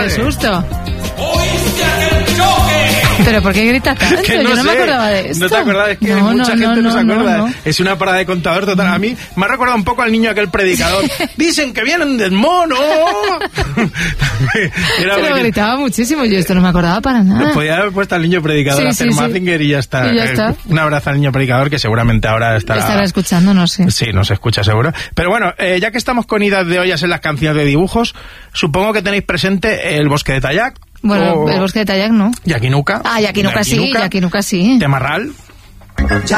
¡Qué susto! ¡Oíste aquel choque! ¿Pero por qué gritas tanto? Que Yo no sé. me acordaba de esto. ¿No te acordás? Es que mucha gente no se acuerda. Es una parada de contador total. A mí me ha recordado un poco al niño aquel predicador. Dicen que vienen del mono. Se lo gritaba muchísimo. Yo esto no me acordaba para nada. Podía haber puesto al niño predicador a hacer Mazinger y ya está. Y ya está. Un abrazo al niño predicador que seguramente ahora estará escuchando, no sé. Sí, nos escucha seguro. Pero bueno, ya que estamos con idas de ollas en las canciones de dibujos, supongo que tenéis presente El bosque de Tayac. Bueno, El bosque de Tayac no. Yaquinuca. Yaquinuca sí, Yaquinuca sí. Temarral. Ya